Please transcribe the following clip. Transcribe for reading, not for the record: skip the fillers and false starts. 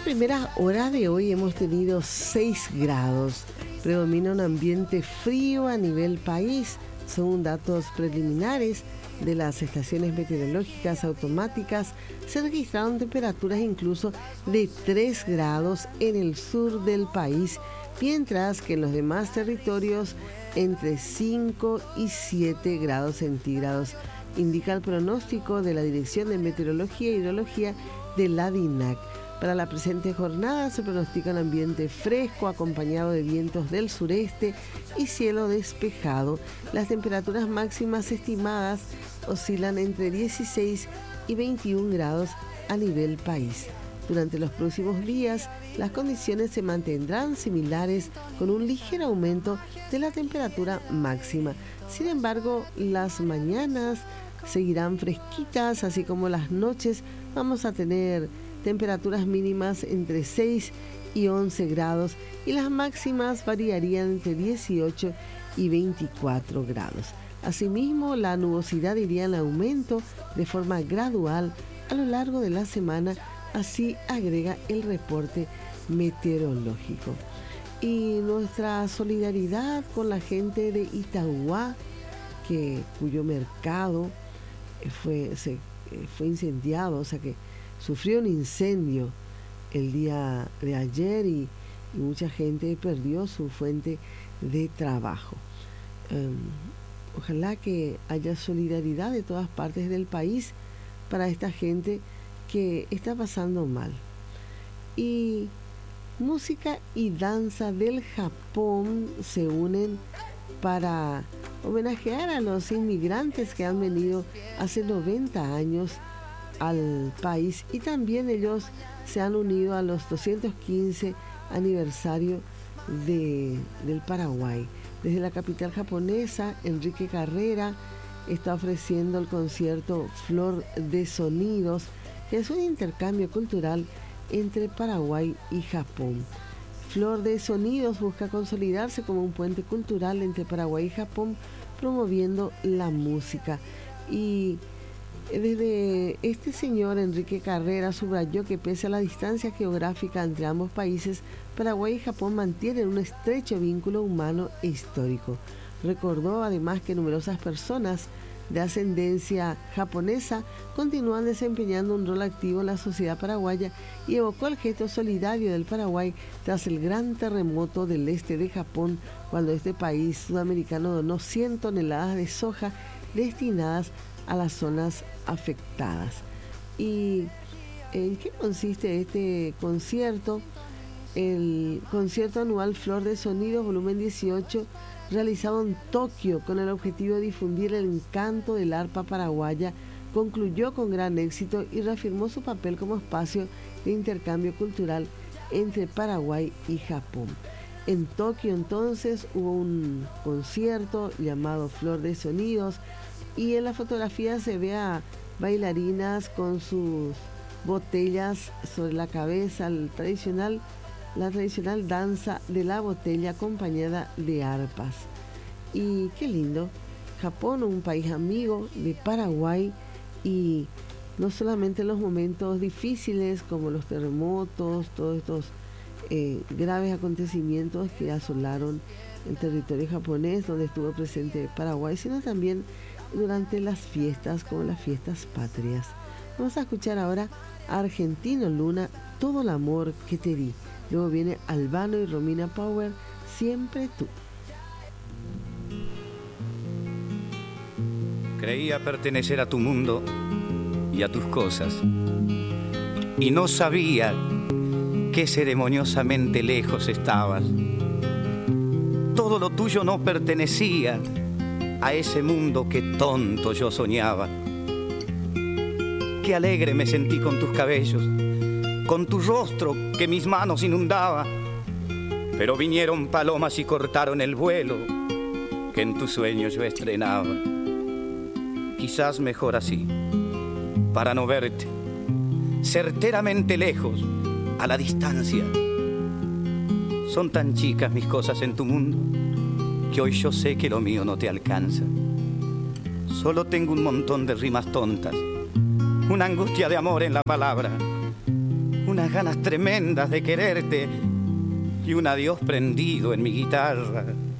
primera hora de hoy hemos tenido 6 grados. Predomina un ambiente frío a nivel país, según datos preliminares de las estaciones meteorológicas automáticas. Se registraron temperaturas incluso de 3 grados en el sur del país, mientras que en los demás territorios entre 5 y 7 grados centígrados, indica el pronóstico de la Dirección de Meteorología e Hidrología de la DINAC. Para la presente jornada se pronostica un ambiente fresco acompañado de vientos del sureste y cielo despejado. Las temperaturas máximas estimadas oscilan entre 16 y 21 grados a nivel país. Durante los próximos días, las condiciones se mantendrán similares con un ligero aumento de la temperatura máxima. Sin embargo, las mañanas seguirán fresquitas, así como las noches vamos a tener temperaturas mínimas entre 6 y 11 grados y las máximas variarían entre 18 y 24 grados. Asimismo, la nubosidad iría en aumento de forma gradual a lo largo de la semana, así agrega el reporte meteorológico. Y nuestra solidaridad con la gente de Itauguá, cuyo mercado fue incendiado, o sea que sufrió un incendio el día de ayer y mucha gente perdió su fuente de trabajo. Ojalá que haya solidaridad de todas partes del país para esta gente que está pasando mal. Y música y danza del Japón se unen para homenajear a los inmigrantes que han venido hace 90 años al país, y también ellos se han unido a los 215 aniversario del Paraguay. Desde la capital japonesa, Enrique Carrera está ofreciendo el concierto Flor de Sonidos, que es un intercambio cultural entre Paraguay y Japón. Flor de Sonidos busca consolidarse como un puente cultural entre Paraguay y Japón, promoviendo la música. Y desde este señor Enrique Carrera subrayó que pese a la distancia geográfica entre ambos países, Paraguay y Japón mantienen un estrecho vínculo humano e histórico. Recordó además que numerosas personas de ascendencia japonesa continúan desempeñando un rol activo en la sociedad paraguaya y evocó el gesto solidario del Paraguay tras el gran terremoto del este de Japón, cuando este país sudamericano donó 100 toneladas de soja destinadas a las zonas afectadas. ¿Y en qué consiste este concierto? El concierto anual Flor de Sonidos, volumen 18, realizado en Tokio con el objetivo de difundir el encanto del arpa paraguaya, concluyó con gran éxito y reafirmó su papel como espacio de intercambio cultural entre Paraguay y Japón. En Tokio entonces hubo un concierto llamado Flor de Sonidos, y en la fotografía se ve a bailarinas con sus botellas sobre la cabeza, la tradicional danza de la botella acompañada de arpas. Y qué lindo, Japón, un país amigo de Paraguay, y no solamente en los momentos difíciles como los terremotos, todos estos graves acontecimientos que asolaron el territorio japonés donde estuvo presente Paraguay, sino también durante las fiestas como las fiestas patrias. Vamos a escuchar ahora a Argentino Luna, Todo el amor que te di. Luego viene Albano y Romina Power, Siempre tú. Creía pertenecer a tu mundo y a tus cosas, y no sabía que ceremoniosamente lejos estabas. Todo lo tuyo no pertenecía a ese mundo que tonto yo soñaba. Qué alegre me sentí con tus cabellos, con tu rostro que mis manos inundaba. Pero vinieron palomas y cortaron el vuelo que en tus sueños yo estrenaba. Quizás mejor así, para no verte, certeramente lejos, a la distancia. Son tan chicas mis cosas en tu mundo que hoy yo sé que lo mío no te alcanza. Solo tengo un montón de rimas tontas, una angustia de amor en la palabra, unas ganas tremendas de quererte y un adiós prendido en mi guitarra.